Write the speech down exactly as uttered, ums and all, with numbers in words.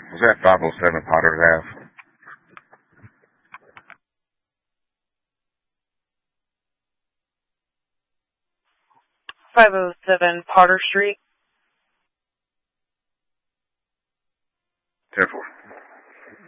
Was that five oh seven Potter's Ave? five oh seven Potter Street. ten four.